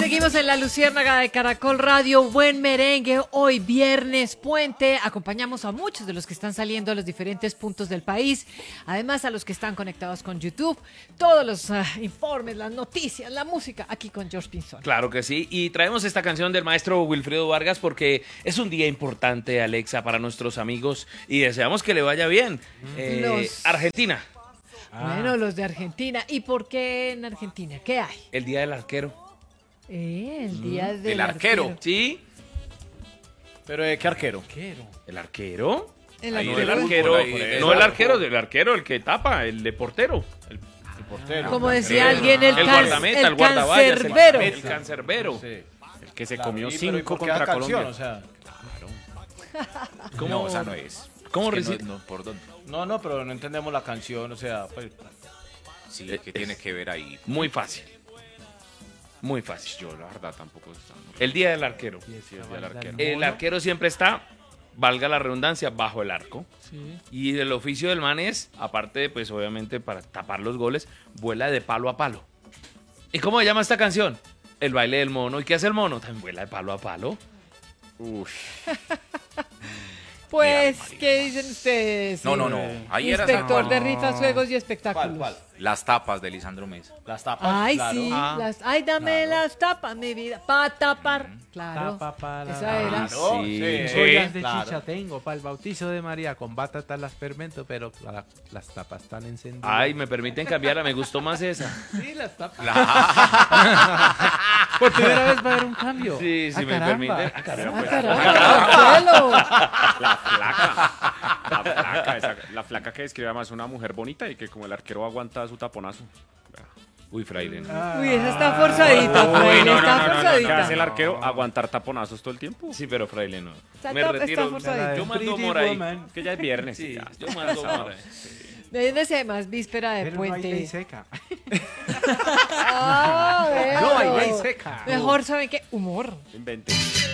Seguimos en La Luciérnaga de Caracol Radio, buen merengue, hoy viernes puente, acompañamos a muchos de los que están saliendo a los diferentes puntos del país, además a los que están conectados con YouTube, todos los informes, las noticias, la música, aquí con George Pinzón. Claro que sí, y traemos esta canción del maestro Wilfrido Vargas porque es un día importante, Alexa, para nuestros amigos y deseamos que le vaya bien. Argentina. Bueno, los de Argentina. ¿Y por qué en Argentina? ¿Qué hay? El día del arquero. El día del arquero. ¿Sí? ¿Pero de qué arquero? ¿El arquero? El No, arquero. el arquero. No el arquero, el arquero, el que tapa, el de portero. El portero. Como decía alguien, el guardameta, el guardaballas, cancerbero. el cancerbero. Sí. El que se Claro, comió y, pero ¿y 5 por qué contra esa canción? Colombia. O sea, ¿Cómo? no, esa no es. ¿Cómo Es que recibe? no, ¿por dónde? No, pero no entendemos la canción, o sea, pues... Sí, ¿qué tiene que ver ahí? Muy fácil. Muy fácil. Yo la verdad tampoco está muy El día del arquero. Sí, el día del arquero. El arquero siempre está, valga la redundancia, bajo el arco. Y el oficio del man es, aparte de, pues obviamente para tapar los goles, vuela de palo a palo. ¿Y cómo se llama esta canción? El baile del mono. ¿Y qué hace el mono? También vuela de palo a palo. Uf. Pues, Mira, ¿qué dicen ustedes? No. Ahí era Inspector de San Juan. rifas, juegos y espectáculos. ¿Cuál? Las tapas de Lisandro Mesa. Las tapas, Ay, claro. sí. Ah. Ay, dame las tapas, mi vida. Para tapar. Claro. Tapa para Esa era. Claro, Sí. Ollas de claro. chicha tengo para el bautizo de María, con batatas las fermento, pero las tapas están encendidas. Ay, me permiten cambiarla, me gustó más esa. Sí, las tapas. Por primera vez va a haber un cambio. Sí, sí, Ah, me caramba. permiten. Ah, caramba. Marcelo. La flaca que describe además una mujer bonita y que como el arquero aguanta su taponazo. Uy, fraile. Uy, esa está forzadita, fraile, está ¿Qué forzadita. hace el arquero? ¿Aguantar taponazos todo el tiempo? Sí, pero fraile no. Está Me está retiro. forzadita. Yo mando Pretty humor ahí. woman. Que ya es viernes. Sí, ya. yo mando humor ahí. Desde además, víspera de Pero no hay ley puente. seca. Ah, No hay bueno. ley seca. Mejor, ¿saben qué? Humor. Inventé.